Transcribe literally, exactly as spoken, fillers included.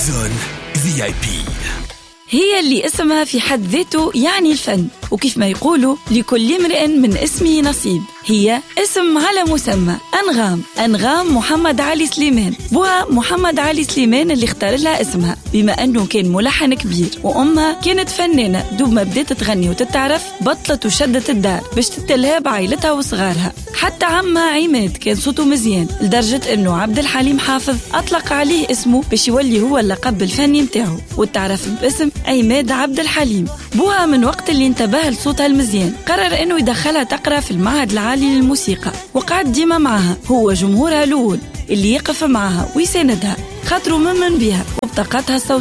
زون في آي بي هي اللي اسمها في حد ذاته يعني الفن، وكيف ما يقولوا لكل امرئ من اسمه نصيب. هي اسم على مسمى أنغام. أنغام محمد علي سليمان، بوها محمد علي سليمان اللي اختار لها اسمها بما أنه كان ملحن كبير، وأمها كانت فنانة. دوب ما بدأت تغني وتتعرف بطلت وشدت الدار باش تتلهى بعائلتها وصغارها. حتى عمها عماد كان صوته مزيان لدرجة أنه عبد الحليم حافظ أطلق عليه اسمه باش يولي هو اللقب الفني متاعه، وتعرف باسم عماد عبد الحليم. بوها من وقت اللي انتبه لصوتها المزيان قرر أنه يدخلها تقرأ في المعهد العالي للموسيقى، وقعد ديما معها هو جمهورها الأول اللي يقف معها ويساندها خاطره ممن بها وبطاقتها الصوتية.